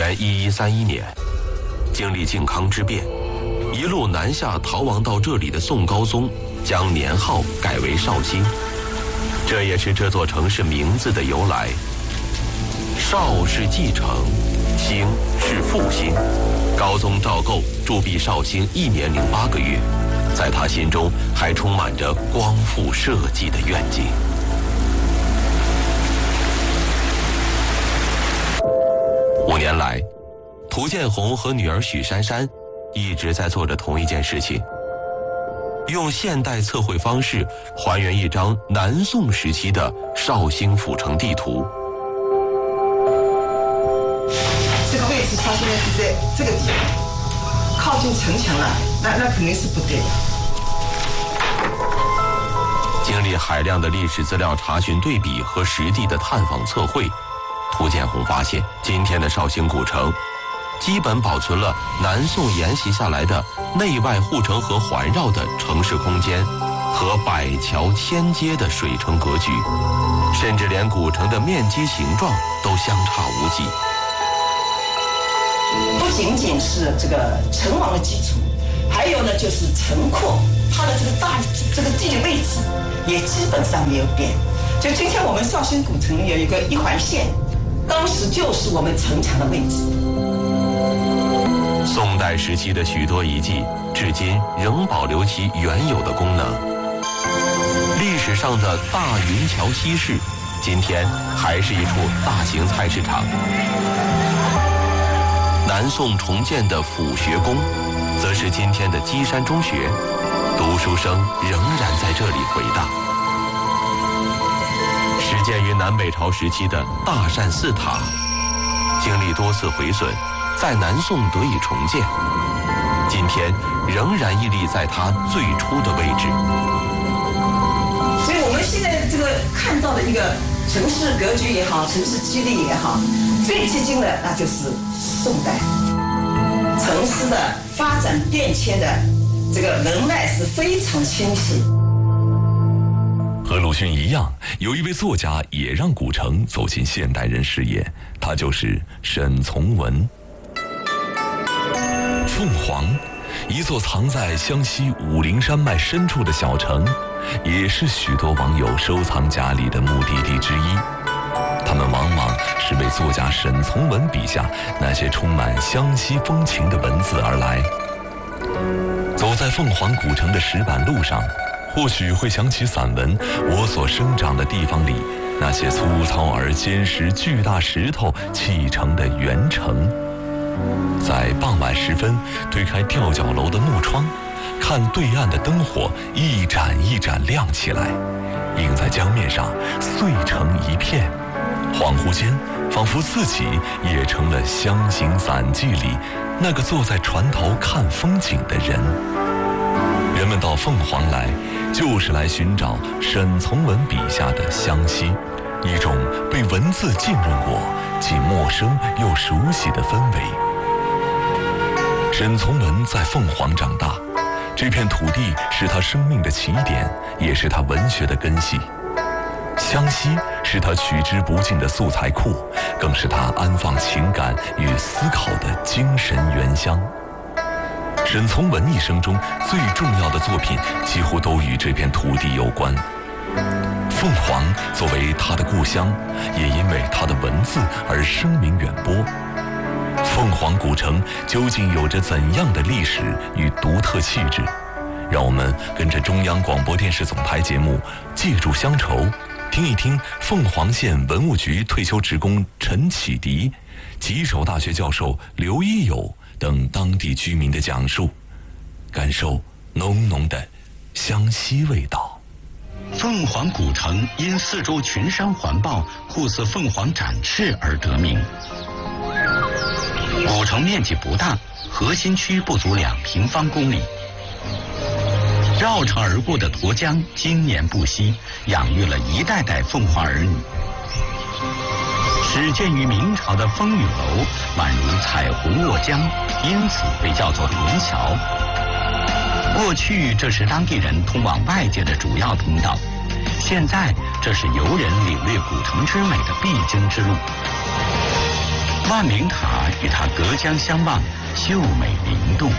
元1131年，经历靖康之变，一路南下逃亡到这里的宋高宗将年号改为绍兴，这也是这座城市名字的由来。绍是继承，兴是复兴。高宗赵构驻跸绍兴1年08个月，在他心中还充满着光复社稷的愿景。5年来，涂建宏和女儿许珊珊一直在做着同一件事情，用现代测绘方式还原一张南宋时期的绍兴府城地图。 这个位置它现在是在这个地方，靠近城墙了，那肯定是不对的。 经历海量的历史资料查询对比和实地的探访测绘，涂建宏发现，今天的绍兴古城基本保存了南宋沿袭下来的内外护城河环绕的城市空间和百桥千街的水城格局，甚至连古城的面积形状都相差无几。 不仅仅是这个城王的基础，还有呢就是城廓，它的这个地理位置也基本上没有变。就今天我们绍兴古城有一个一环线，当时就是我们城墙的位置。 宋代时期的许多遗迹，至今仍保留其原有的功能。历史上的大云桥西市，今天还是一处大型菜市场。南宋重建的府学宫，则是今天的基山中学，读书声仍然在这里回荡。始建于南北朝时期的大善寺塔，经历多次毁损，在南宋得以重建，今天仍然屹立在它最初的位置。 所以我们现在这个看到的一个城市格局也好，城市基地也好，最接近的那就是宋代。城市的发展变迁的这个人脉是非常清晰。 和鲁迅一样，有一位作家也让古城走进现代人视野，他就是沈从文。凤凰，一座藏在湘西武陵山脉深处的小城，也是许多网友收藏夹里的目的地之一。他们往往是为作家沈从文笔下那些充满湘西风情的文字而来。走在凤凰古城的石板路上，或许会想起散文《我所生长的地方》里那些粗糙而坚实巨大石头砌成的圆城。在傍晚时分，推开吊脚楼的木窗，看对岸的灯火一盏一盏亮起来，映在江面上，碎成一片。恍惚间，仿佛自己也成了《湘行散记》里那个坐在船头看风景的人。人们到凤凰来，就是来寻找沈从文笔下的湘西，一种被文字浸润过，既陌生又熟悉的氛围。沈从文在凤凰长大，这片土地是他生命的起点，也是他文学的根系。湘西是他取之不尽的素材库，更是他安放情感与思考的精神原乡。沈从文一生中最重要的作品几乎都与这片土地有关。凤凰作为他的故乡，也因为他的文字而声名远播。凤凰古城究竟有着怎样的历史与独特气质？让我们跟着中央广播电视总台节目《借助乡愁》，听一听凤凰县文物局退休职工陈启迪、吉首大学教授刘一友等当地居民的讲述，感受浓浓的湘西味道。 凤凰古城因四周群山环抱，酷似凤凰展翅而得名。古城面积不大，核心区不足2平方公里。绕城而过的沱江经年不息，养育了一代代凤凰儿女。始建于明朝的风雨楼宛如彩虹卧江，因此被叫做连桥。过去这是当地人通往外界的主要通道，现在这是游人领略古城之美的必经之路。 万明塔与它隔江相望，秀美灵动。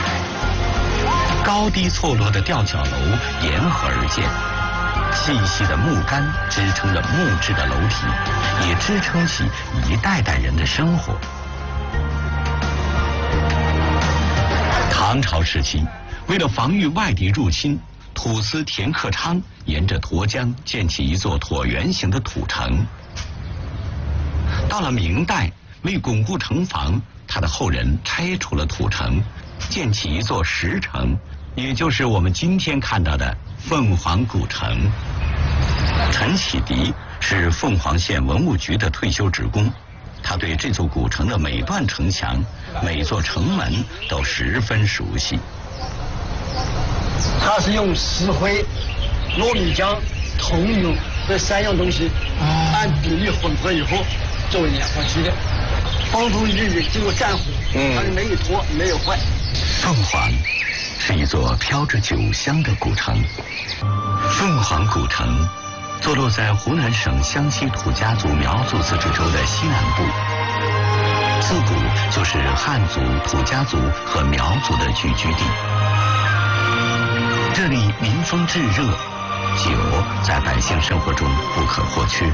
高低错落的吊脚楼沿河而建，细细的木杆支撑着木质的楼体，也支撑起一代代人的生活。唐朝时期，为了防御外敌入侵，土司田克昌沿着沱江建起一座椭圆形的土城。到了明代，为巩固城防，他的后人拆除了土城，建起一座石城，也就是我们今天看到的凤凰古城。陈启迪是凤凰县文物局的退休职工，他对这座古城的每段城墙、每座城门都十分熟悉。 它是用石灰、糯米浆、桐油这3样东西按比例混合以后作为粘合剂的，风风雨雨经过战火，它是没有脱没有坏。 凤凰是一座飘着酒香的古城。凤凰古城坐落在湖南省湘西土家族苗族自治州的西南部，自古就是汉族、土家族和苗族的聚居地。这里民风炙热，酒在百姓生活中不可或缺。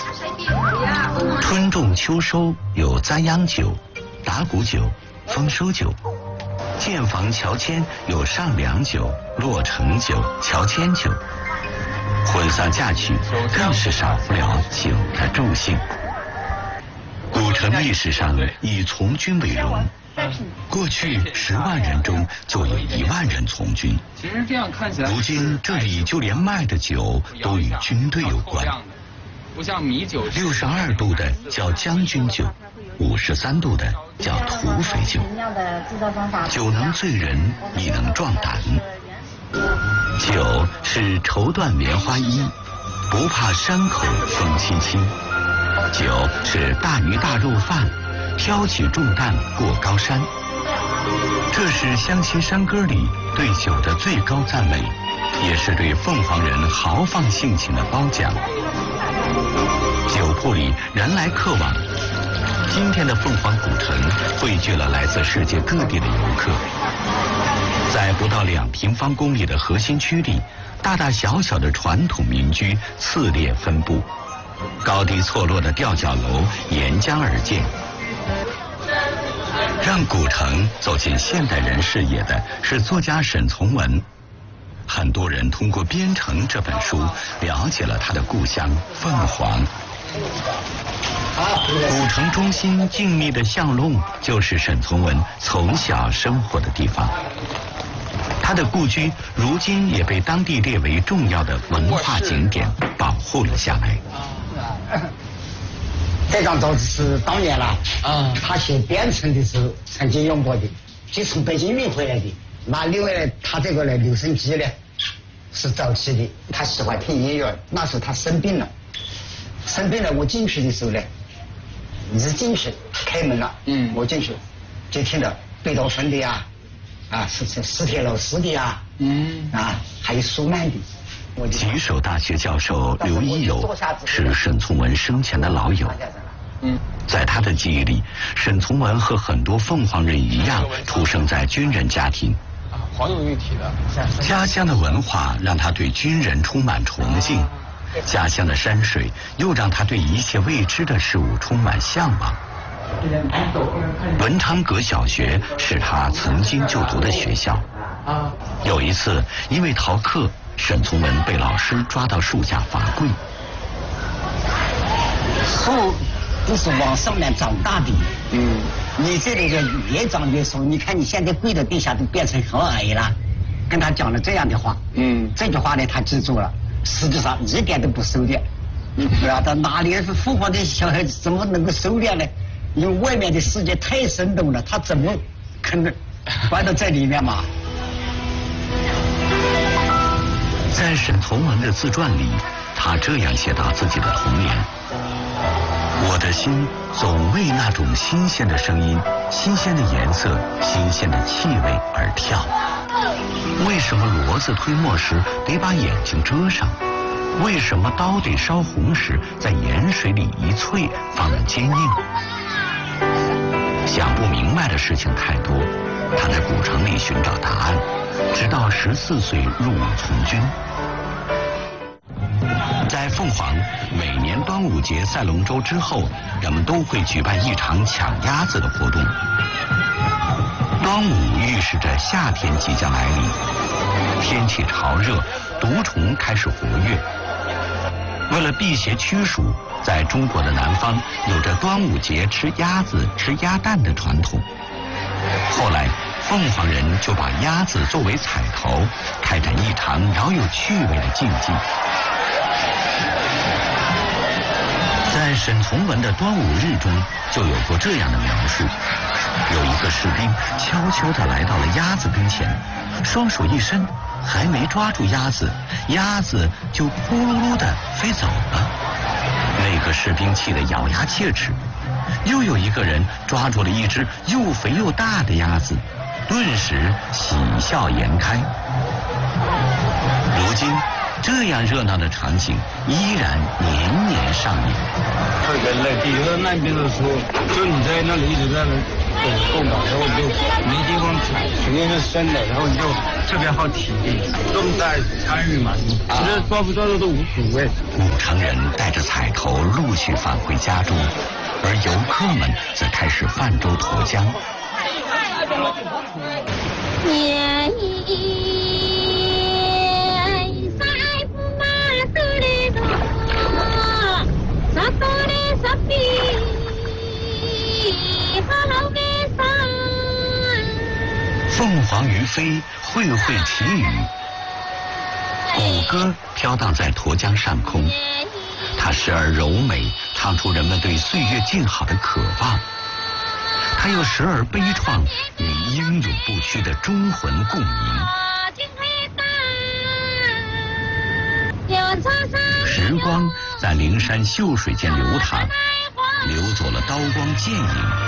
春种秋收有栽秧酒、打谷酒、丰收酒；建房乔迁有上梁酒、落成酒、乔迁酒；婚丧嫁娶更是少不了酒的助兴。古城历史上以从军为荣，过去10万人中就有1万人从军。 其实这样看起来， 如今这里就连卖的酒都与军队有关。 不像米酒 ，62度的叫将军酒，53度的叫土匪酒。酒能醉人，亦能壮胆。酒是绸缎棉花衣，不怕山口风凄凄。酒是大鱼大肉饭，挑起重担过高山。这是湘西山歌里对酒的最高赞美，也是对凤凰人豪放性情的褒奖。酒铺里人来客往，今天的凤凰古城汇聚了来自世界各地的游客。在不到2平方公里的核心区里，大大小小的传统民居次列分布，高低错落的吊脚楼沿江而建。让古城走进现代人视野的是作家沈从文。很多人通过《边城》这本书了解了他的故乡凤凰。古城中心静谧的巷弄就是沈从文从小生活的地方。他的故居如今也被当地列为重要的文化景点，保护了下来。 这张桌子是当年了，他写《边城》的时候曾经用过的，就从北京运回来的。那另外他这个呢，留声机呢是早期的，他喜欢听音乐。那时候他生病了，我进去的时候呢，一进去开门了，我进去就听到贝多芬的呀，是史铁罗斯的呀，还有舒曼的。 吉首大学教授刘一友是沈从文生前的老友。在他的记忆里，沈从文和很多凤凰人一样，出生在军人家庭。 黄有玉体的。 家乡的文化让他对军人充满崇敬，家乡的山水又让他对一切未知的事物充满向往。文昌阁小学是他曾经就读的学校。有一次，因为逃课，沈从文被老师抓到树下罚跪。 树都是往上面长大的，你这里越长越瘦，你看你现在跪的地下都变成很矮了。跟他讲了这样的话，这句话呢他记住了，实际上一点都不收敛。他哪里是凤凰的小孩子怎么能够收敛呢？因为外面的世界太生动了，他怎么可能关到这里面嘛？ 在沈从文的自传里，他这样写到自己的童年：我的心总为那种新鲜的声音、新鲜的颜色、新鲜的气味而跳。为什么骡子推磨时得把眼睛遮上？为什么刀得烧红时在盐水里一淬方能坚硬？ 想不明白的事情太多，他在古城里寻找答案，直到14岁入伍从军。在凤凰，每年端午节赛龙舟之后，人们都会举办一场抢鸭子的活动。端午预示着夏天即将来临，天气潮热，毒虫开始活跃。为了辟邪驱暑，在中国的南方有着端午节吃鸭子、吃鸭蛋的传统。后来，凤凰人就把鸭子作为彩头，开展一场饶有趣味的竞技。在沈从文的《端午日》中就有过这样的描述：有一个士兵悄悄地来到了鸭子跟前，双手一伸，还没抓住鸭子，鸭子就咕噜噜地飞走了。那个士兵气得咬牙切齿。又有一个人抓住了一只又肥又大的鸭子，顿时喜笑颜开。如今，这样热闹的场景依然年年上演。 特别累，比如说那边的时候，就你在那里一直在那动嘛，然后你就没地方踩，肯定是深的，然后你就特别耗体力，重在参与嘛，你其实抓不抓的都无所谓。 古城人带着彩头陆续返回家中，而游客们则开始泛舟沱江。凤凰于飞，会会其语。古歌飘荡在沱江上空，它时而柔美，唱出人们对岁月静好的渴望；它又时而悲怆，与英勇不屈的忠魂共鸣。时光在灵山秀水间流淌，流走了刀光剑影，